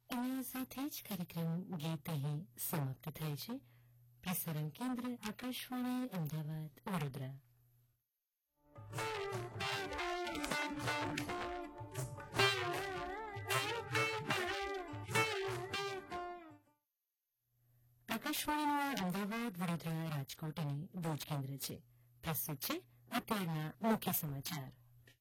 એના સાથે જ કાર્યક્રમ ગીત અહીં સમાપ્ત થાય છે. પ્રસારણ કેન્દ્ર આકાશવાણી અમદાવાદ વડોદરા. આકાશવાણીનું અમદાવાદ વડોદરા રાજકોટ અને ભુજ કેન્દ્ર છે. પ્રસ્તુત છે અત્યારના મુખ્ય સમાચાર.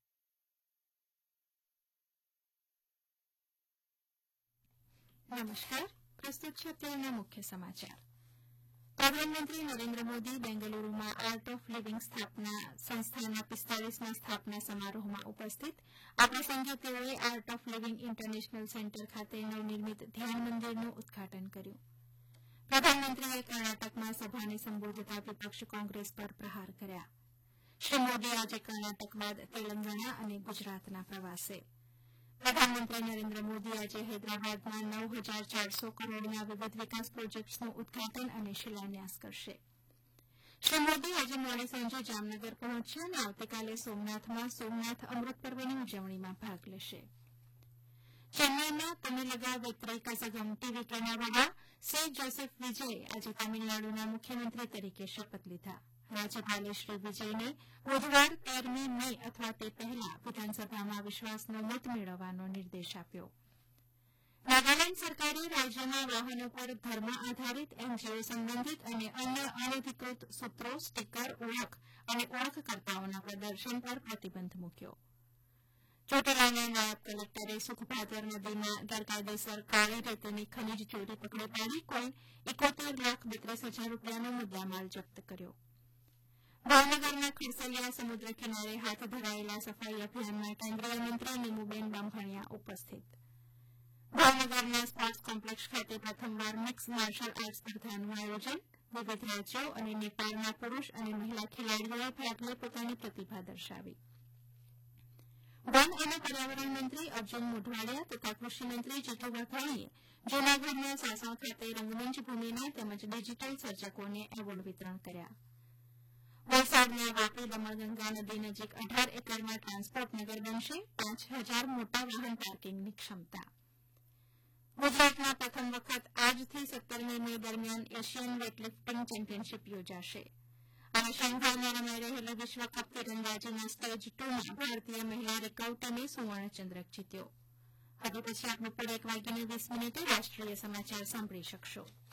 નમસ્કાર. પ્રસ્તુત છે અત્યારના મુખ્ય સમાચાર. પ્રધાનમંત્રી Narendra Modi બેંગલુરુમાં art of living સંસ્થાના 45મા સ્થાપના સમારોહમાં ઉપસ્થિત. આ પ્રસંગે તેઓએ art of living international centre ખાતે નવનિર્મિત ધ્યાન મંદિરનું ઉદઘાટન કર્યું. પ્રધાનમંત્રીએ કર્ણાટકમાં સભાને સંબોધતા વિપક્ષ કોંગ્રેસ પર પ્રહાર કર્યા. શ્રી મોદી આજે કર્ણાટક બાદ તેલંગાણા અને ગુજરાતના પ્રવાસે. પ્રધાનમંત્રી નરેન્દ્ર મોદી આજે હૈદરાબાદમાં 9,400 કરોડના વિવિધ વિકાસ પ્રોજેક્ટ્સનું ઉદઘાટન અને શિલાન્યાસ કરશે. શ્રી મોદી આજે મોડી સાંજે જામનગર પહોંચશે અને આવતીકાલે સોમનાથમાં સોમનાથ અમૃત પર્વની ઉજવણીમાં ભાગ લેશે. ચેન્નાઈમાં તમિલગા વેત્રી કઝગમ ટીવીકેના વડા સી જોસેફ વિજયે આજે તમિલનાડુના મુખ્યમંત્રી તરીકે શપથ લીધા. રાજ્યપાલે શ્રી વિજયને બુધવાર 13મી મે અથવા તે પહેલા વિધાનસભામાં વિશ્વાસનો મત મેળવવાનો નિર્દેશ આપ્યો. નાગાલેન્ડ સરકારે રાજ્યના વાહનો પર ધર્મ આધારિત એનજીઓ સંબંધિત અને અન્ય અનધિકૃત સૂત્રો, સ્ટીકર, ઓળખ અને ઓળખકર્તાઓના પ્રદર્શન પર પ્રતિબંધ મૂક્યો. ચોટીલાના નાયબ કલેક્ટરે સુખભાદર નદીમાં ગેરકાયદેસર કાળી રેતીની ખનીજ ચોરી પકડી પાડી કુલ 71,32,000 રૂપિયાનો મુદ્દામાલ જપ્ત કર્યો. ભાવનગરના ખડસલિયા સમુદ્ર કિનારે હાથ ધરાયેલા સફાઈ અભિયાનમાં કેન્દ્રીય મંત્રી નીમુબેન બામભણિયા ઉપસ્થિત. ભાવનગરના સ્પોર્ટ્સ કોમ્પ્લેક્સ ખાતે પ્રથમવાર મિક્સ માર્શલ આર્ટ સ્પર્ધાનું આયોજન. વિવિધ રાજ્યો અને નેપાળના પુરૂષ અને મહિલા ખેલાડીઓએ ભાગ લઈ પોતાની પ્રતિભા દર્શાવી. વન અને પર્યાવરણ મંત્રી અર્જુન મોઢવાડિયા તથા કૃષિમંત્રી જીતુ વાઘાણીએ જૂનાગઢના સાસણ ખાતે રંગમંચ ભૂમિના તેમજ ડિજીટલ સર્જકોને એવોર્ડ વિતરણ કર્યા. વલસાડના વાપી દમણગંગા નદી નજીક 18 એકરમાં ટ્રાન્સપોર્ટ નગર બનશે. 5,000 મોટા વાહન પાર્કિંગની ક્ષમતા. ગુજરાતમાં પ્રથમ વખત આજથી 17મી મે દરમિયાન એશિયન વેઇટલિફ્ટિંગ ચેમ્પિયનશીપ યોજાશે. અને શાંઘાઈમાં રમાઈ રહેલી વિશ્વકપ તીરંદાજીના સ્ટેજ 2માં ભારતીય મહિલા રિકર્વ ટીમે સુવર્ણચંદ્રક જીત્યો. હવે પછી આપ બપોરે 1:20 રાષ્ટ્રીય સમાચાર સાંભળી શકશો.